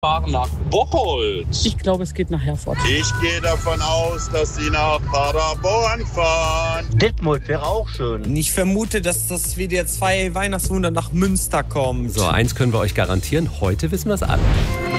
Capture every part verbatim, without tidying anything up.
fahren nach Bocholt. Ich glaube, es geht nach Herford. Ich gehe davon aus, dass sie nach Paderborn fahren. Detmold wäre auch schön. Ich vermute, dass das W D R zwei Weihnachtswunder nach Münster kommt. So, eins können wir euch garantieren, heute wissen wir es alle.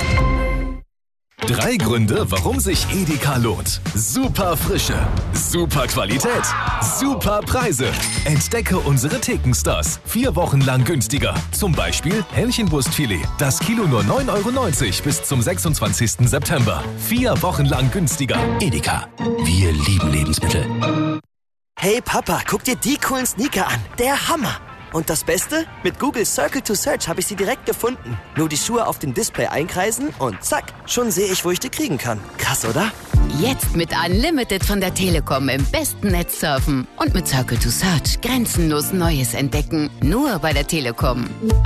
Drei Gründe, warum sich Edeka lohnt. Super Frische, super Qualität, super Preise. Entdecke unsere Thekenstars. Vier Wochen lang günstiger. Zum Beispiel Hähnchenbrustfilet. Das Kilo nur neun Euro neunzig bis zum sechsundzwanzigsten September. Vier Wochen lang günstiger. Edeka. Wir lieben Lebensmittel. Hey Papa, guck dir die coolen Sneaker an. Der Hammer. Und das Beste? Mit Google Circle to Search habe ich sie direkt gefunden. Nur die Schuhe auf dem Display einkreisen und zack, schon sehe ich, wo ich die kriegen kann. Krass, oder? Jetzt mit Unlimited von der Telekom im besten Netz surfen. Und mit Circle to Search grenzenlos Neues entdecken. Nur bei der Telekom.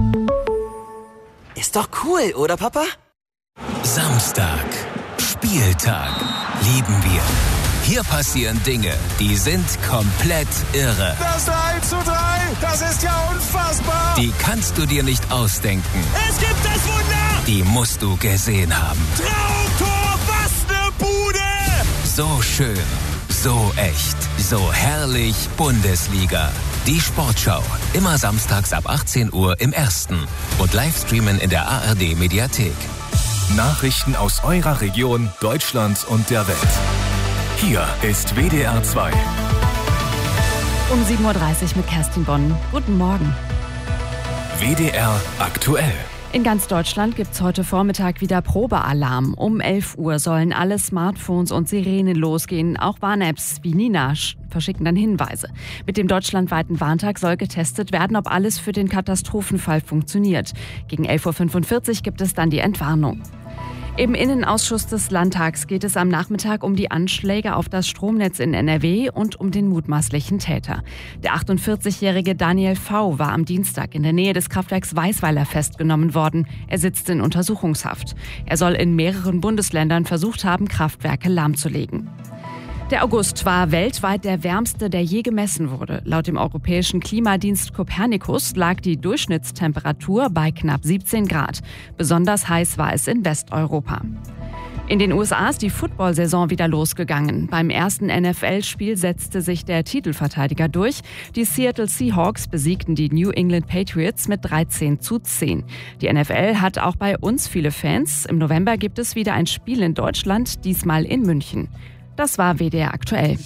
Ist doch cool, oder Papa? Samstag. Spieltag. Lieben wir. Hier passieren Dinge, die sind komplett irre. Das drei zu drei, das ist ja unfassbar. Die kannst du dir nicht ausdenken. Es gibt das Wunder. Die musst du gesehen haben. Traumtor, was ne Bude. So schön, so echt, so herrlich Bundesliga. Die Sportschau, immer samstags ab achtzehn Uhr im Ersten und Livestreamen in der A R D Mediathek. Nachrichten aus eurer Region, Deutschland und der Welt. Hier ist W D R zwei. Um sieben Uhr dreißig mit Kerstin Bonn. Guten Morgen. W D R aktuell. In ganz Deutschland gibt es heute Vormittag wieder Probealarm. Um elf Uhr sollen alle Smartphones und Sirenen losgehen. Auch Warn-Apps wie Nina verschicken dann Hinweise. Mit dem deutschlandweiten Warntag soll getestet werden, ob alles für den Katastrophenfall funktioniert. Gegen elf Uhr fünfundvierzig gibt es dann die Entwarnung. Im Innenausschuss des Landtags geht es am Nachmittag um die Anschläge auf das Stromnetz in N R W und um den mutmaßlichen Täter. Der achtundvierzigjährige Daniel V. war am Dienstag in der Nähe des Kraftwerks Weißweiler festgenommen worden. Er sitzt in Untersuchungshaft. Er soll in mehreren Bundesländern versucht haben, Kraftwerke lahmzulegen. Der August war weltweit der wärmste, der je gemessen wurde. Laut dem europäischen Klimadienst Copernicus lag die Durchschnittstemperatur bei knapp siebzehn Grad. Besonders heiß war es in Westeuropa. In den U S A ist die Football-Saison wieder losgegangen. Beim ersten N F L-Spiel setzte sich der Titelverteidiger durch. Die Seattle Seahawks besiegten die New England Patriots mit dreizehn zu zehn. Die N F L hat auch bei uns viele Fans. Im November gibt es wieder ein Spiel in Deutschland, diesmal in München. Das war W D R aktuell.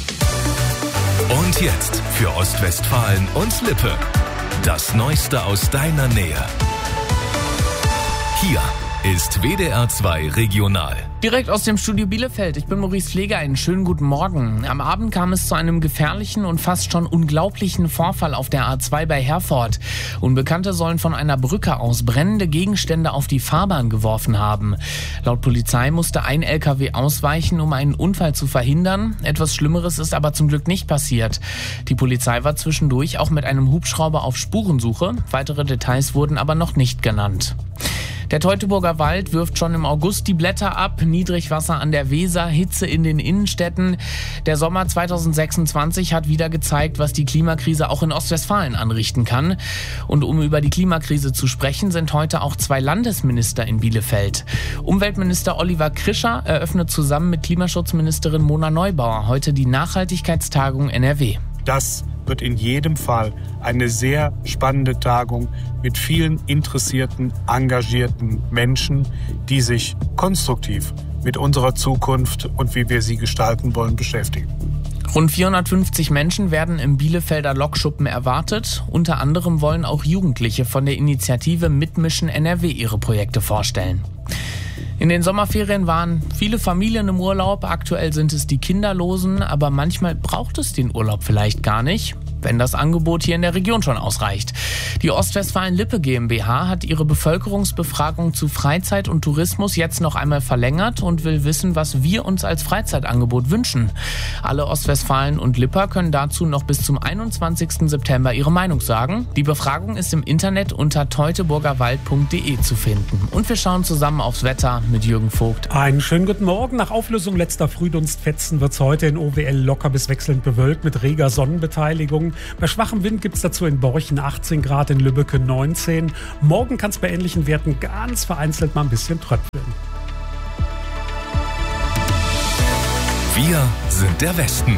Und jetzt für Ostwestfalen und Lippe. Das Neueste aus deiner Nähe. Hier ist W D R zwei Regional. Direkt aus dem Studio Bielefeld. Ich bin Maurice Pfleger. Einen schönen guten Morgen. Am Abend kam es zu einem gefährlichen und fast schon unglaublichen Vorfall auf der A zwei bei Herford. Unbekannte sollen von einer Brücke aus brennende Gegenstände auf die Fahrbahn geworfen haben. Laut Polizei musste ein L K W ausweichen, um einen Unfall zu verhindern. Etwas Schlimmeres ist aber zum Glück nicht passiert. Die Polizei war zwischendurch auch mit einem Hubschrauber auf Spurensuche. Weitere Details wurden aber noch nicht genannt. Der Teutoburger Wald wirft schon im August die Blätter ab. Niedrigwasser an der Weser, Hitze in den Innenstädten. Der Sommer zweitausendsechsundzwanzig hat wieder gezeigt, was die Klimakrise auch in Ostwestfalen anrichten kann. Und um über die Klimakrise zu sprechen, sind heute auch zwei Landesminister in Bielefeld. Umweltminister Oliver Krischer eröffnet zusammen mit Klimaschutzministerin Mona Neubauer heute die Nachhaltigkeitstagung N R W. Das wird in jedem Fall eine sehr spannende Tagung mit vielen interessierten, engagierten Menschen, die sich konstruktiv mit unserer Zukunft und wie wir sie gestalten wollen, beschäftigen. Rund vierhundertfünfzig Menschen werden im Bielefelder Lokschuppen erwartet. Unter anderem wollen auch Jugendliche von der Initiative Mitmischen N R W ihre Projekte vorstellen. In den Sommerferien waren viele Familien im Urlaub. Aktuell sind es die Kinderlosen, aber manchmal braucht es den Urlaub vielleicht gar nicht, wenn das Angebot hier in der Region schon ausreicht. Die Ostwestfalen-Lippe GmbH hat ihre Bevölkerungsbefragung zu Freizeit und Tourismus jetzt noch einmal verlängert und will wissen, was wir uns als Freizeitangebot wünschen. Alle Ostwestfalen und Lipper können dazu noch bis zum einundzwanzigsten September ihre Meinung sagen. Die Befragung ist im Internet unter teutoburgerwald punkt de zu finden. Und wir schauen zusammen aufs Wetter mit Jürgen Vogt. Einen schönen guten Morgen. Nach Auflösung letzter Frühdunstfetzen wird es heute in O W L locker bis wechselnd bewölkt mit reger Sonnenbeteiligung. Regen. Bei schwachem Wind gibt es dazu in Borchen achtzehn Grad, in Lübbecke neunzehn. Morgen kann es bei ähnlichen Werten ganz vereinzelt mal ein bisschen tröpfeln. Wir sind der Westen.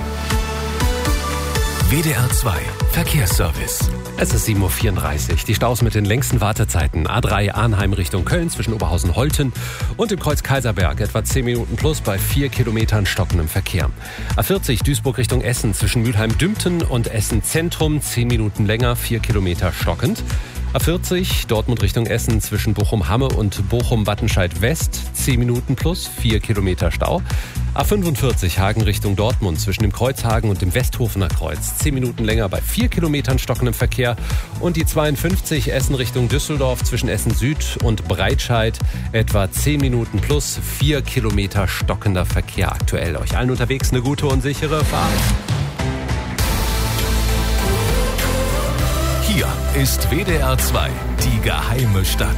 W D R zwei Verkehrsservice. Es ist sieben Uhr vierunddreißig. Die Staus mit den längsten Wartezeiten. A drei Arnheim Richtung Köln zwischen Oberhausen-Holten und dem Kreuz Kaiserberg. Etwa zehn Minuten plus bei vier Kilometern stockendem Verkehr. A vierzig Duisburg Richtung Essen zwischen Mülheim-Dümpten und Essen Zentrum. zehn Minuten länger, vier Kilometer stockend. A vierzig Dortmund Richtung Essen zwischen Bochum-Hamme und Bochum-Wattenscheid-West. zehn Minuten plus, vier Kilometer Stau. A fünfundvierzig Hagen Richtung Dortmund zwischen dem Kreuzhagen und dem Westhofener Kreuz. zehn Minuten länger bei vier Kilometern stockendem Verkehr. Und die zweiundfünfzig Essen Richtung Düsseldorf zwischen Essen Süd und Breitscheid. Etwa zehn Minuten plus, vier Kilometer stockender Verkehr aktuell. Euch allen unterwegs eine gute und sichere Fahrt. Hier ist W D R zwei, die geheime Stadt.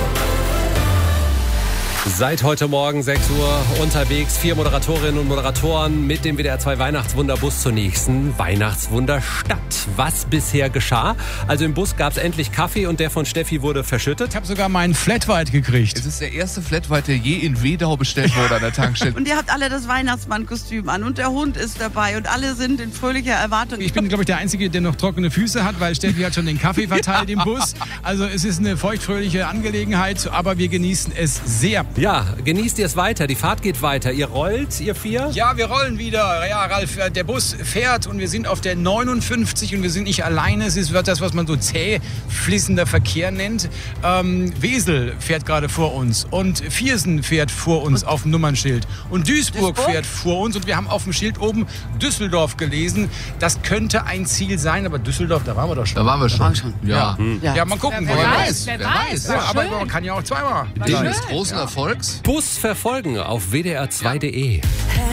Seit heute Morgen sechs Uhr unterwegs, vier Moderatorinnen und Moderatoren mit dem W D R zwei Weihnachtswunderbus zur nächsten Weihnachtswunderstadt. Was bisher geschah? Also im Bus gab es endlich Kaffee und der von Steffi wurde verschüttet. Ich habe sogar meinen Flat White gekriegt. Es ist der erste Flat White, der je in Wedau bestellt wurde an der Tankstelle. Und ihr habt alle das Weihnachtsmannkostüm an und der Hund ist dabei und alle sind in fröhlicher Erwartung. Ich bin, glaube ich, der Einzige, der noch trockene Füße hat, weil Steffi hat schon den Kaffee verteilt im Bus. Also es ist eine feuchtfröhliche Angelegenheit, aber wir genießen es sehr. Ja, genießt ihr es weiter. Die Fahrt geht weiter. Ihr rollt, ihr vier? Ja, wir rollen wieder. Ja, Ralf, der Bus fährt und wir sind auf der neunundfünfzig und wir sind nicht alleine. Es ist das, was man so zäh fließender Verkehr nennt. Ähm, Wesel fährt gerade vor uns und Viersen fährt vor uns auf dem Nummernschild und Duisburg, Duisburg fährt vor uns und wir haben auf dem Schild oben Düsseldorf gelesen. Das könnte ein Ziel sein, aber Düsseldorf, da waren wir doch schon. Da waren wir schon. Waren schon. Ja. Ja. Hm. Ja. ja, mal gucken. Wer, wer weiß, wer weiß. weiß. Ja, aber man kann ja auch zweimal. Wegen des großen Erfolgs. Bus verfolgen auf W D R zwei punkt de.